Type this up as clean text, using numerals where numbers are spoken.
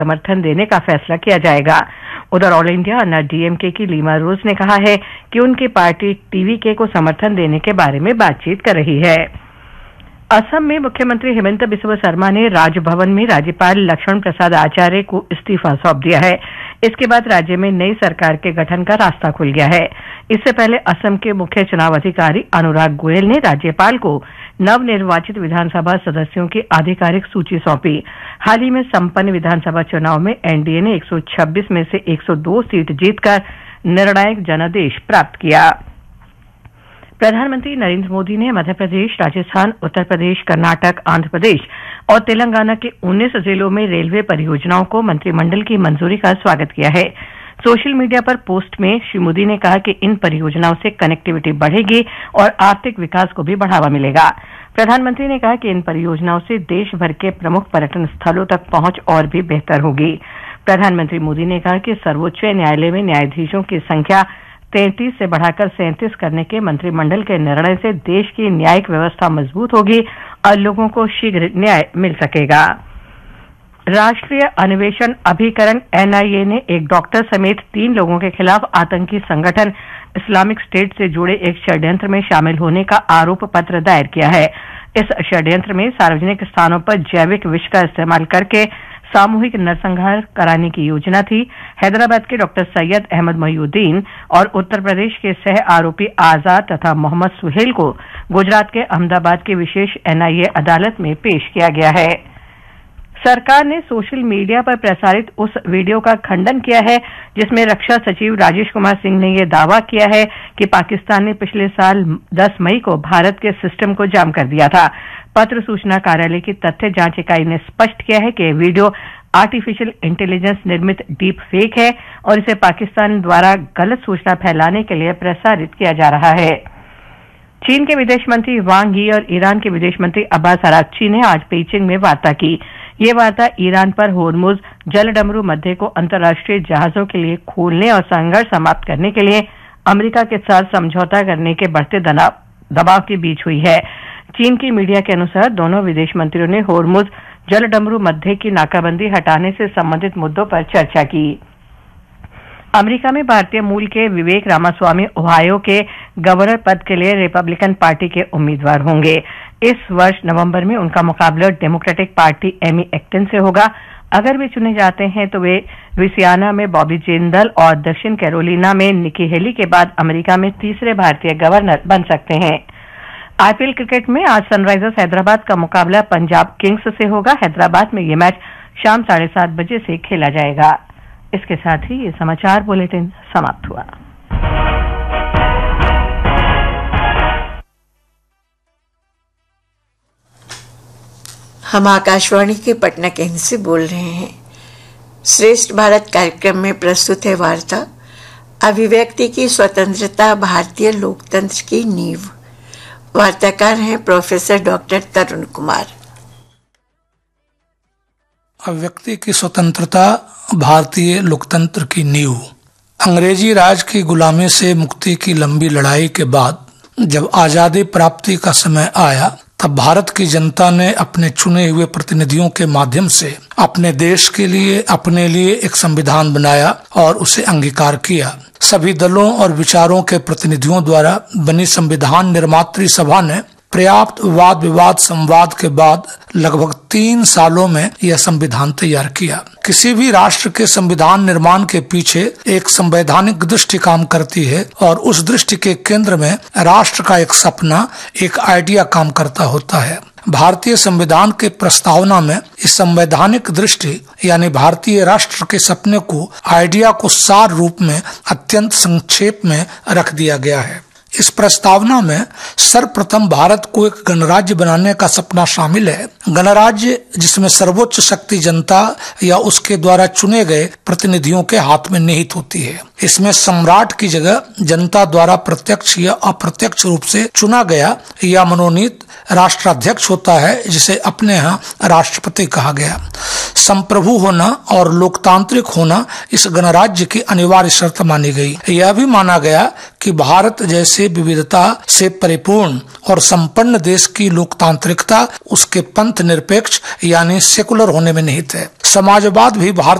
समर्थन देने का फैसला किया जाएगा। उधर ऑल इंडिया अन्ना डीएमके की लीमा रोज ने कहा है कि उनकी पार्टी टीवीके को समर्थन देने के बारे में बातचीत कर रही है। असम में मुख्यमंत्री हिमंता बिस्वा शर्मा ने राजभवन में राज्यपाल लक्ष्मण प्रसाद आचार्य को इस्तीफा सौंप दिया है। इसके बाद राज्य में नई सरकार के गठन का रास्ता खुल गया है। इससे पहले असम के मुख्य चुनाव अधिकारी अनुराग गोयल ने राज्यपाल को नवनिर्वाचित विधानसभा सदस्यों की आधिकारिक सूची सौंपी। हाल ही में संपन्न विधानसभा चुनाव में एनडीए ने 126 में से 102 सीट जीतकर निर्णायक जनादेश प्राप्त किया। प्रधानमंत्री नरेंद्र मोदी ने मध्य प्रदेश, राजस्थान, उत्तर प्रदेश, कर्नाटक, आंध्र प्रदेश और तेलंगाना के 19 जिलों में रेलवे परियोजनाओं को मंत्रिमंडल की मंजूरी का स्वागत किया है। सोशल मीडिया पर पोस्ट में श्री मोदी ने कहा कि इन परियोजनाओं से कनेक्टिविटी बढ़ेगी और आर्थिक विकास को भी बढ़ावा मिलेगा। प्रधानमंत्री ने कहा कि इन परियोजनाओं से देश भर के प्रमुख पर्यटन स्थलों तक पहुंच और भी बेहतर होगी। प्रधानमंत्री मोदी ने कहा कि सर्वोच्च न्यायालय में न्यायाधीशों की संख्या 33 से बढ़ाकर 37 करने के मंत्रिमंडल के निर्णय से देश की न्यायिक व्यवस्था मजबूत होगी और लोगों को शीघ्र न्याय मिल सकेगा। राष्ट्रीय अन्वेषण अभिकरण एनआईए ने एक डॉक्टर समेत 3 लोगों के खिलाफ आतंकी संगठन इस्लामिक स्टेट से जुड़े एक षड्यंत्र में शामिल होने का आरोप पत्र दायर किया है। इस षड्यंत्र में सार्वजनिक स्थानों पर जैविक विष का इस्तेमाल करके सामूहिक नरसंहार कराने की योजना थी। हैदराबाद के डॉक्टर सैयद अहमद मोहिउद्दीन और उत्तर प्रदेश के सह आरोपी आजाद तथा मोहम्मद सुहेल को गुजरात के अहमदाबाद की विशेष एनआईए अदालत में पेश किया गया है। सरकार ने सोशल मीडिया पर प्रसारित उस वीडियो का खंडन किया है जिसमें रक्षा सचिव राजेश कुमार सिंह ने यह दावा किया है कि पाकिस्तान ने पिछले साल 10 मई को भारत के सिस्टम को जाम कर दिया था। पत्र सूचना कार्यालय की तथ्य जांच इकाई ने स्पष्ट किया है कि यह वीडियो आर्टिफिशियल इंटेलिजेंस निर्मित डीप फेक है और इसे पाकिस्तान द्वारा गलत सूचना फैलाने के लिए प्रसारित किया जा रहा है। चीन के विदेश मंत्री वांग यी और ईरान के विदेश मंत्री अब्बास अराक्ची ने आज पेइचिंग में वार्ता की। ये वार्ता ईरान पर होर्मुज जलडमरू मध्य को अंतर्राष्ट्रीय जहाजों के लिए खोलने और संघर्ष समाप्त करने के लिए अमेरिका के साथ समझौता करने के बढ़ते दबाव के बीच हुई है। चीन की मीडिया के अनुसार दोनों विदेश मंत्रियों ने होर्मुज जलडमरू मध्य की नाकाबंदी हटाने से संबंधित मुद्दों पर चर्चा की। अमेरिका में भारतीय मूल के विवेक रामास्वामी ओहायो के गवर्नर पद के लिए रिपब्लिकन पार्टी के उम्मीदवार होंगे। इस वर्ष नवंबर में उनका मुकाबला डेमोक्रेटिक पार्टी एमी एक्टन से होगा। अगर वे चुने जाते हैं तो वे लुइसियाना में बॉबी जिंदल और दक्षिण कैरोलिना में निकी हेली के बाद अमेरिका में तीसरे भारतीय गवर्नर बन सकते हैं। आईपीएल क्रिकेट में आज सनराइजर्स हैदराबाद का मुकाबला पंजाब किंग्स से होगा। हैदराबाद में यह मैच शाम 7:30 बजे से खेला जाएगा। इसके साथ ही ये समाचार बुलेटिन समाप्त हुआ। हम आकाशवाणी के पटना केंद्र से बोल रहे हैं। श्रेष्ठ भारत कार्यक्रम में प्रस्तुत है वार्ता अभिव्यक्ति की स्वतंत्रता भारतीय लोकतंत्र की नींव। वार्ताकार हैं प्रोफेसर डॉक्टर तरुण कुमार। अभिव्यक्ति की स्वतंत्रता भारतीय लोकतंत्र की नींव। अंग्रेजी राज की गुलामी से मुक्ति की लंबी लड़ाई के बाद जब आजादी प्राप्ति का समय आया तब भारत की जनता ने अपने चुने हुए प्रतिनिधियों के माध्यम से अपने देश के लिए अपने लिए एक संविधान बनाया और उसे अंगीकार किया। सभी दलों और विचारों के प्रतिनिधियों द्वारा बनी संविधान निर्मात्री सभा ने पर्याप्त वाद विवाद संवाद के बाद लगभग 3 सालों में यह संविधान तैयार किया। किसी भी राष्ट्र के संविधान निर्माण के पीछे एक संवैधानिक दृष्टि काम करती है और उस दृष्टि के केंद्र में राष्ट्र का एक सपना, एक आइडिया काम करता होता है। भारतीय संविधान के प्रस्तावना में इस संवैधानिक दृष्टि यानी भारतीय राष्ट्र के सपने को, आइडिया को सार रूप में अत्यंत संक्षेप में रख दिया गया है। इस प्रस्तावना में सर्वप्रथम भारत को एक गणराज्य बनाने का सपना शामिल है। गणराज्य जिसमें सर्वोच्च शक्ति जनता या उसके द्वारा चुने गए प्रतिनिधियों के हाथ में निहित होती है। इसमें सम्राट की जगह जनता द्वारा प्रत्यक्ष या अप्रत्यक्ष रूप से चुना गया या मनोनीत राष्ट्राध्यक्ष होता है, जिसे अपने यहाँ राष्ट्रपति कहा गया। संप्रभु होना और लोकतांत्रिक होना इस गणराज्य की अनिवार्य शर्त मानी गई। यह भी माना गया कि भारत जैसे विविधता से परिपूर्ण और संपन्न देश की लोकतांत्रिकता उसके पंथ निरपेक्ष यानी सेकुलर होने में निहित है। समाजवाद भी भारत